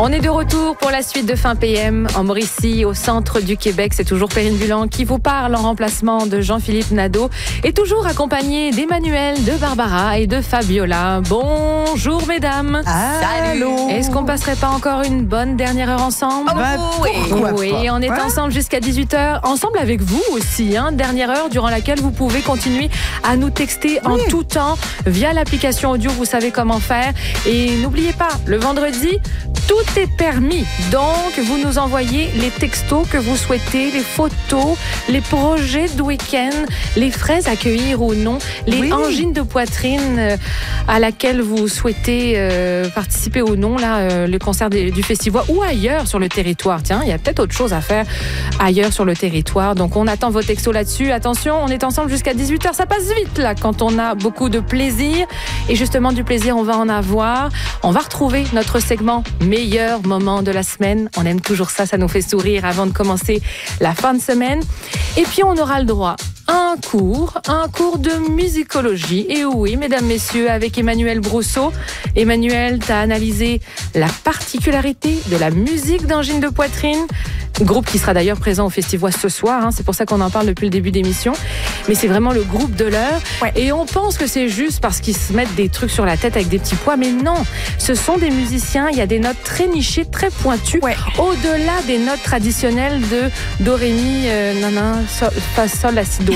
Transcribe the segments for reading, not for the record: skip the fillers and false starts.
On est de retour pour la suite de Fin PM en Mauricie, au centre du Québec. C'est toujours Perrine Bulan qui vous parle en remplacement de Jean-Philippe Nadeau et toujours accompagné d'Emmanuel, de Barbara et de Fabiola. Bonjour mesdames. Salut. Est-ce qu'on passerait pas encore une bonne dernière heure ensemble? Oui, on est ensemble jusqu'à 18h, ensemble avec vous aussi. Dernière heure durant laquelle vous pouvez continuer à nous texter en tout temps via l'application audio, vous savez comment faire. Et n'oubliez pas, le vendredi, tout est permis. Donc, vous nous envoyez les textos que vous souhaitez, les photos, les projets de week-end, les fraises à cueillir ou non, les angines de poitrine à laquelle vous souhaitez participer ou non, là, le concert du festival ou ailleurs sur le territoire. Tiens, il y a peut-être autre chose à faire ailleurs sur le territoire. Donc, on attend vos textos là-dessus. Attention, on est ensemble jusqu'à 18h. Ça passe vite, là, quand on a beaucoup de plaisir. Et justement, du plaisir, on va en avoir. On va retrouver notre segment meilleur moment de la semaine. On aime toujours ça, ça nous fait sourire avant de commencer la fin de semaine. Et puis on aura le droit à un cours de musicologie. Et oui, mesdames, messieurs, avec Emmanuel Brousseau. Emmanuel, tu as analysé la particularité de la musique d'angine de poitrine. Groupe qui sera d'ailleurs présent au festival ce soir, c'est pour ça qu'on en parle depuis le début d'émission. Mais c'est vraiment le groupe de l'heure. Et on pense que c'est juste parce qu'ils se mettent des trucs sur la tête avec des petits pois, mais non, ce sont des musiciens, il y a des notes très nichées, très pointues, au-delà des notes traditionnelles de do, ré, mi, sol, fa, sol, la, si, do.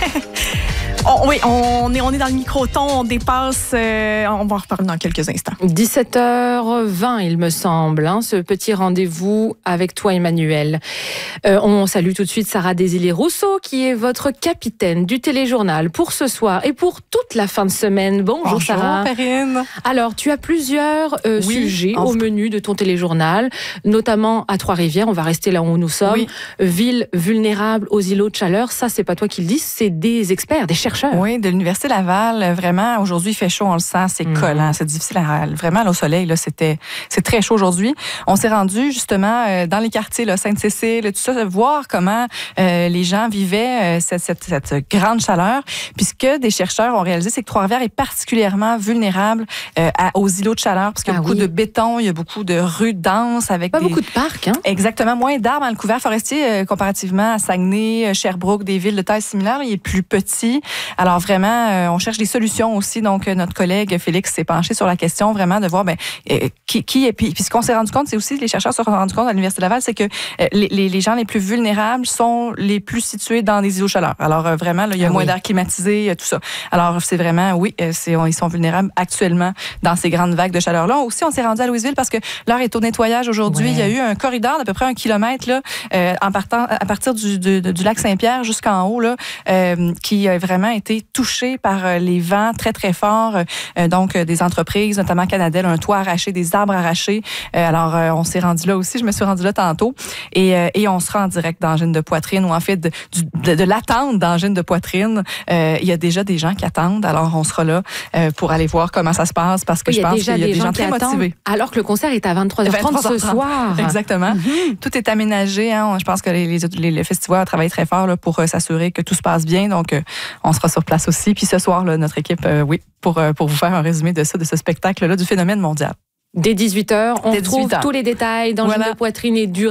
On est dans le micro-ton, on dépasse, on va en reparler dans quelques instants. 17h20, il me semble, ce petit rendez-vous avec toi, Emmanuel. On salue tout de suite Sarah Désilets-Rousseau, qui est votre capitaine du téléjournal pour ce soir et pour toute la fin de semaine. Bonjour Sarah. Bonjour Perrine. Alors, tu as plusieurs sujets au menu de ton téléjournal, notamment à Trois-Rivières, on va rester là où nous sommes. Ville vulnérable aux îlots de chaleur, ça c'est pas toi qui le dis, c'est des experts, des chercheurs. Oui, de l'Université Laval. Vraiment, aujourd'hui, il fait chaud, on le sent, c'est collant, c'est difficile vraiment aller au soleil. Là, c'est très chaud aujourd'hui. On s'est rendu justement dans les quartiers, là, Sainte-Cécile, tout ça, voir comment les gens vivaient cette grande chaleur. Puis ce que des chercheurs ont réalisé, c'est que Trois-Rivières est particulièrement vulnérable aux îlots de chaleur, parce qu'il y a beaucoup de béton, il y a beaucoup de rues denses avec beaucoup de parcs. Exactement, moins d'arbres dans le couvert forestier comparativement à Saguenay, Sherbrooke, des villes de taille similaire. Il est plus petit. Alors vraiment, on cherche des solutions aussi. Donc, notre collègue Félix s'est penché sur la question vraiment de voir qui est. Puis ce qu'on s'est rendu compte, c'est aussi, les chercheurs se sont rendus compte à l'Université Laval, c'est que les gens les plus vulnérables sont les plus situés dans des îlots de chaleur. Alors vraiment, là, il y a moins d'air climatisé, tout ça. Alors c'est vraiment, ils sont vulnérables actuellement dans ces grandes vagues de chaleur-là. Aussi, on s'est rendu à Louisville parce que l'heure est au nettoyage aujourd'hui. Il y a eu un corridor d'à peu près 1 kilomètre là, à partir du lac Saint-Pierre jusqu'en haut, là, qui a vraiment été touché par les vents très, très forts. Donc, des entreprises, notamment Canadel, un toit arraché, des arbres arrachés. Alors, on s'est rendu là aussi. Je me suis rendue là tantôt. Et on sera en direct d'angine de poitrine, ou en fait, de l'attente d'angine de poitrine. Il y a déjà des gens qui attendent. Alors, on sera là pour aller voir comment ça se passe, parce que je pense qu'il y a des gens très motivés. Alors que le concert est à 23h30 ce soir. Exactement. Tout est aménagé. Je pense que les festivals travaillent très fort là, pour s'assurer que tout se passe bien. Donc, on sera sur place aussi. Puis ce soir, là, notre équipe, pour vous faire un résumé de ça, de ce spectacle-là, du phénomène mondial. Dès 18h, on retrouve tous les détails d'angine de poitrine et du